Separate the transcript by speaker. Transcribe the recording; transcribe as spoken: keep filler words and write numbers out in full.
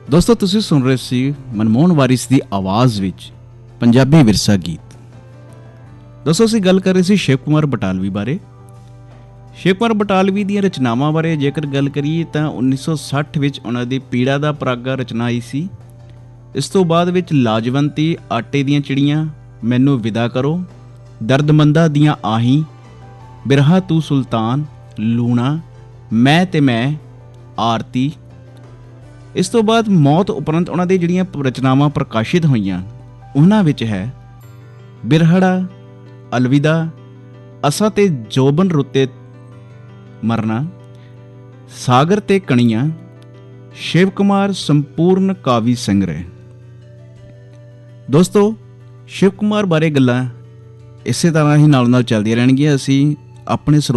Speaker 1: ਦੋਸਤੋ ਤੁਸੀਂ ਸੁਣ ਰਹੇ ਸੀ ਮਨਮੋਹਨ ਵਾਰਿਸ ਦੀ ਆਵਾਜ਼ ਵਿੱਚ ਪੰਜਾਬੀ ਵਿਰਸਾ ਗੀਤ। ਦੋਸਤੋ ਅਸੀਂ ਗੱਲ ਕਰ ਰਹੇ ਸੀ ਸ਼ਿਵ ਕੁਮਾਰ ਬਟਾਲਵੀ ਬਾਰੇ। ਸ਼ਿਵ ਕੁਮਾਰ ਬਟਾਲਵੀ ਦੀਆਂ ਰਚਨਾਵਾਂ ਬਾਰੇ ਜੇਕਰ ਗੱਲ ਕਰੀਏ ਤਾਂ ਉੱਨੀ ਸੌ ਸੱਠ ਵਿੱਚ ਉਹਨਾਂ ਦੀ ਪੀੜਾ ਦਾ ਪਰਾਗਾ ਰਚਨਾ ਆਈ ਸੀ। ਇਸ ਤੋਂ ਬਾਅਦ ਵਿੱਚ ਲਾਜਵੰਤੀ, ਆਟੇ ਦੀਆਂ ਚਿੜੀਆਂ, ਮੈਨੂੰ ਵਿਦਾ ਕਰੋ, ਦਰਦਮੰਦਾ ਦੀਆਂ ਆਹੀਂ, ਬਿਰਹਾ ਤੂੰ ਸੁਲਤਾਨ, ਲੂਣਾ, ਮੈਂ ਤੇ ਮੈਂ, ਆਰਤੀ। ਇਸ ਤੋਂ ਬਾਅਦ ਮੌਤ ਉਪਰੰਤ ਉਹਨਾਂ ਦੀ ਜਿਹੜੀਆਂ ਰਚਨਾਵਾਂ ਪ੍ਰਕਾਸ਼ਿਤ ਹੋਈਆਂ ਉਹਨਾਂ ਵਿੱਚ ਹੈ ਬਿਰਹੜਾ, ਅਲਵਿਦਾ, ਅਸਾਂ ਤੇ ਜੋਬਨ ਰੁੱਤੇ ਮਰਨਾ, ਸਾਗਰ ਤੇ ਕਣੀਆਂ, ਸ਼ਿਵ ਕੁਮਾਰ ਸੰਪੂਰਨ ਕਾਵੀ ਸੰਗ੍ਰਹਿ। ਦੋਸਤੋ ਸ਼ਿਵ ਕੁਮਾਰ ਬਾਰੇ ਗੱਲਾਂ ਇਸੇ ਤਰ੍ਹਾਂ ਹੀ ਨਾਲ ਨਾਲ ਚੱਲਦੀਆਂ ਰਹਿਣਗੀਆਂ। ਅਸੀਂ ਆਪਣੇ